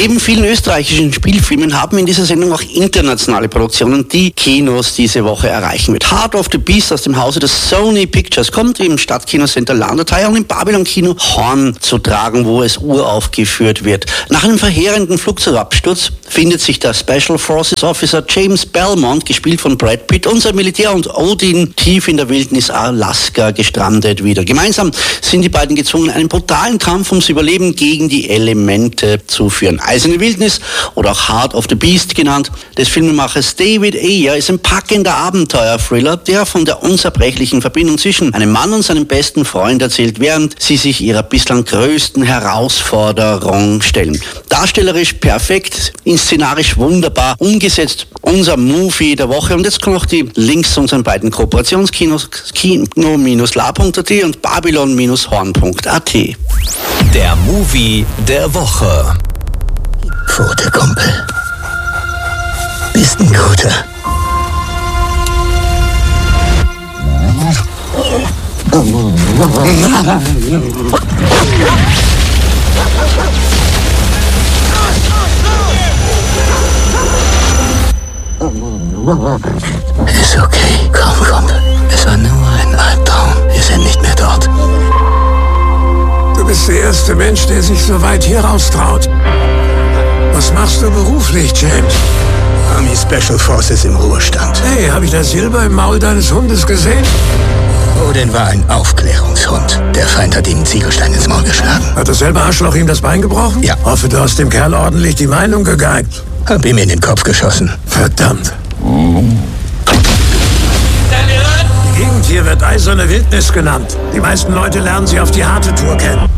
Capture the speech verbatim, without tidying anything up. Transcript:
Neben vielen österreichischen Spielfilmen haben in dieser Sendung auch internationale Produktionen, die Kinos diese Woche erreichen wird. Heart of the Beast aus dem Hause des Sony Pictures kommt im Stadtkinocenter Landratei und im Babylon-Kino Horn zu tragen, wo es uraufgeführt wird. Nach einem verheerenden Flugzeugabsturz findet sich der Special Forces Officer James Belmont, gespielt von Brad Pitt, und sein Militär und Odin tief in der Wildnis Alaska gestrandet wieder. Gemeinsam sind die beiden gezwungen, einen brutalen Kampf ums Überleben gegen die Elemente zu führen. Eiserne Wildnis oder auch Heart of the Beast genannt, des Filmemachers David Ayer, ist ein packender Abenteuer-Thriller, der von der unzerbrechlichen Verbindung zwischen einem Mann und seinem besten Freund erzählt, während sie sich ihrer bislang größten Herausforderung stellen. Darstellerisch perfekt, inszenarisch wunderbar umgesetzt, unser Movie der Woche. Und jetzt kommen noch die Links zu unseren beiden Kooperationskinos, kino Bindestrich la punkt a t und babylon Bindestrich horn punkt a t. Der Movie der Woche. Pfote, Kumpel. Bist ein Guter. Ist okay. Komm, Kumpel. Es war nur ein Albtraum. Wir sind nicht mehr dort. Du bist der erste Mensch, der sich so weit hier raustraut. Was machst du beruflich, James? Army Special Forces im Ruhestand. Hey, habe ich das Silber im Maul deines Hundes gesehen? Odin war ein Aufklärungshund. Der Feind hat ihm einen Ziegelstein ins Maul geschlagen. Hat dasselbe Arschloch ihm das Bein gebrochen? Ja. Hoffe, du hast dem Kerl ordentlich die Meinung gegeigt. Hab ihm in den Kopf geschossen. Verdammt. Die Gegend hier wird eiserne Wildnis genannt. Die meisten Leute lernen sie auf die harte Tour kennen.